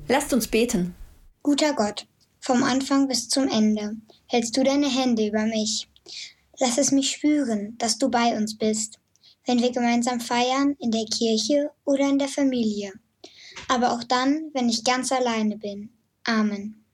Lasst uns beten. Guter Gott, vom Anfang bis zum Ende hältst du deine Hände über mich. Lass es mich spüren, dass du bei uns bist, wenn wir gemeinsam feiern, in der Kirche oder in der Familie. Aber auch dann, wenn ich ganz alleine bin. Amen.